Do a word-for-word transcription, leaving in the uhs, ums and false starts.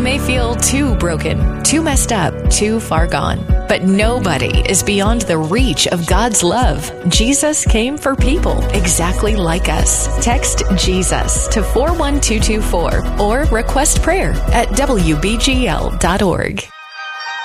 We may feel too broken, too messed up, too far gone. But nobody is beyond the reach of God's love. Jesus came for people exactly like us. Text Jesus to four one two two four or request prayer at W B G L dot org.